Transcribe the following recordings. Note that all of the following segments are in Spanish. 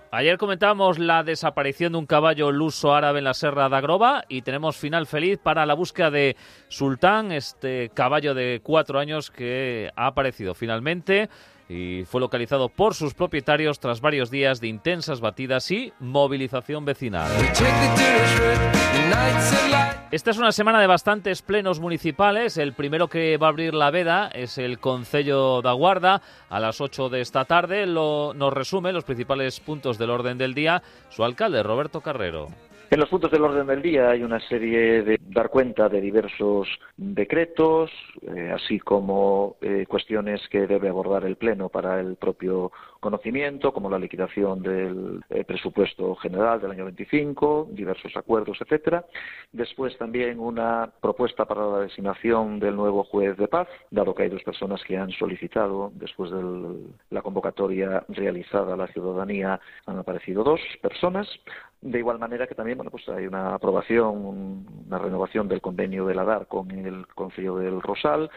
Ayer comentábamos la desaparición de un caballo luso árabe en la Serra da Groba y tenemos final feliz para la búsqueda de Sultán, este caballo de 4 años que ha aparecido finalmente y fue localizado por sus propietarios tras varios días de intensas batidas y movilización vecinal. Esta es una semana de bastantes plenos municipales. El primero que va a abrir la veda es el Concello da Guarda a las 8 de esta tarde. Nos resume los principales puntos del orden del día su alcalde, Roberto Carrero. En los puntos del orden del día hay una serie de dar cuenta de diversos decretos, así como cuestiones que debe abordar el Pleno para el propio conocimiento, como la liquidación del presupuesto general del año 25, diversos acuerdos, etcétera. Después también una propuesta para la designación del nuevo juez de paz, dado que hay 2 personas que han solicitado, después de la convocatoria realizada a la ciudadanía, han aparecido 2 personas. De igual manera que también pues hay una aprobación, una renovación del convenio del ADAR con el Concello del Rosal,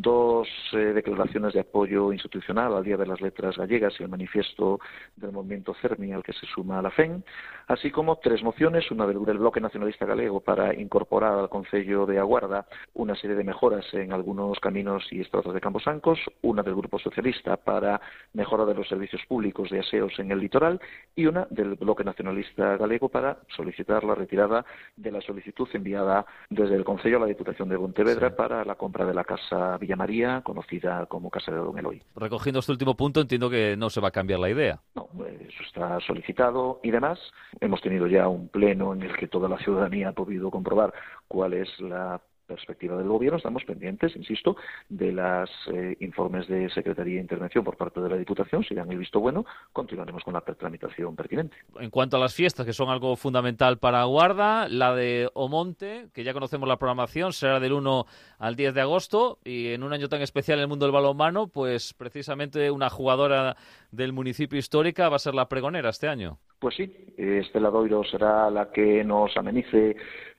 2 declaraciones de apoyo institucional al Día de las Letras Gallegas y el manifiesto del movimiento CERMI al que se suma la FEN, así como 3 mociones, una del Bloque Nacionalista Galego para incorporar al Concello de Aguarda una serie de mejoras en algunos caminos y estradas de Camposancos, una del Grupo Socialista para mejora de los servicios públicos de aseos en el litoral y una del Bloque Nacionalista Galego para solicitar la retirada de la solicitud enviada desde el Concello a la Diputación de Pontevedra para la compra de la Casa Villa María, conocida como Casa de Don Eloy. Recogiendo este último punto, entiendo que no se va a cambiar la idea. No, eso está solicitado y demás. Hemos tenido ya un pleno en el que toda la ciudadanía ha podido comprobar cuál es la perspectiva del Gobierno. Estamos pendientes, insisto, de los informes de Secretaría de Intervención por parte de la Diputación. Si dan el visto bueno, continuaremos con la tramitación pertinente. En cuanto a las fiestas, que son algo fundamental para Guarda, la de Omonte, que ya conocemos la programación, será del 1 al 10 de agosto y en un año tan especial en el mundo del balonmano, pues precisamente una jugadora del municipio histórica va a ser la pregonera este año. Pues sí, Estela Doiro será la que nos amenice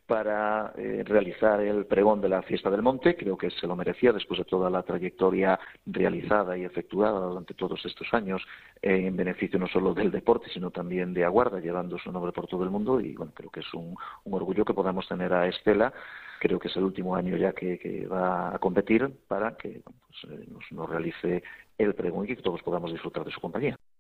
para realizar el pregón de la Fiesta del Monte. Creo que se lo merecía después de toda la trayectoria realizada y efectuada durante todos estos años en beneficio no solo del deporte, sino también de Aguarda, llevando su nombre por todo el mundo. Y bueno, creo que es un orgullo que podamos tener a Estela. Creo que es el último año ya que va a competir para que nos realice el pregón y que todos podamos disfrutar de su compañía.